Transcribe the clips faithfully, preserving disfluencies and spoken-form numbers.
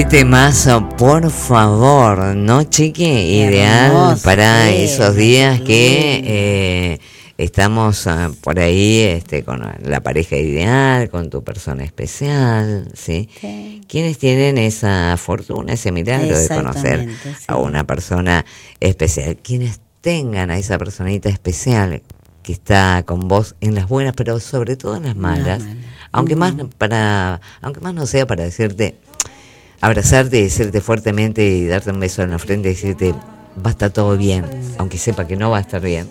Qué temazo, por favor, ¿no, chiqui? Ideal hermoso, para sí, esos días sí. que eh, estamos uh, por ahí este, con la pareja ideal, con tu persona especial, ¿sí? Sí. Quienes tienen esa fortuna, ese milagro de conocer Exactamente, sí. a una persona especial. Quienes tengan a esa personita especial que está con vos en las buenas, pero sobre todo en las malas, malas. aunque Uh-huh. más para, aunque más no sea para decirte, abrazarte y decirte fuertemente y darte un beso en la frente y decirte va a estar todo bien, aunque sepa que no va a estar bien.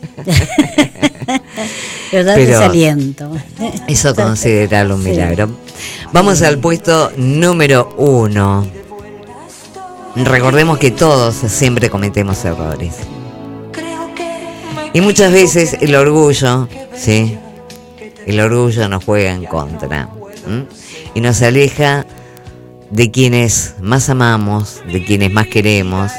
Pero date ese aliento. Eso considerarlo un Sí. milagro. Vamos Sí. al puesto número uno. Recordemos que todos siempre cometemos errores. Y muchas veces el orgullo, ¿sí? El orgullo nos juega en contra. ¿m? Y nos aleja de quienes más amamos, de quienes más queremos.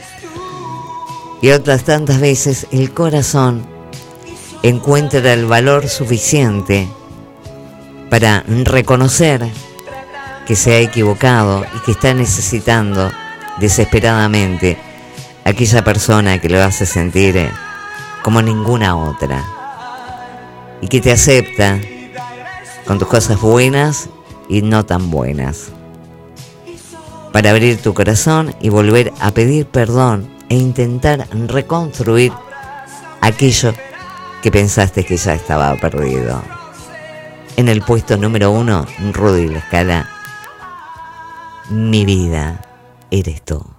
Y otras tantas veces el corazón encuentra el valor suficiente para reconocer que se ha equivocado y que está necesitando desesperadamente a aquella persona que lo hace sentir como ninguna otra y que te acepta con tus cosas buenas y no tan buenas, para abrir tu corazón y volver a pedir perdón e intentar reconstruir aquello que pensaste que ya estaba perdido. En el puesto número uno, Rudy La Scala, Mi vida eres tú.